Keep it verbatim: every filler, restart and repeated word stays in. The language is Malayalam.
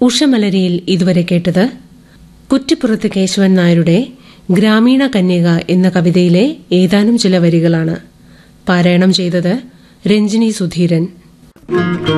ഉഷമലരിയിൽ ഇതുവരെ കേട്ടത് കുറ്റിപ്പുറത്ത് കേശവൻ നായരുടെ ഗ്രാമീണ കന്യക എന്ന കവിതയിലെ ഏതാനും ചില വരികളാണ്. പാരായണം ചെയ്തത് രഞ്ജിനി സുധീരൻ.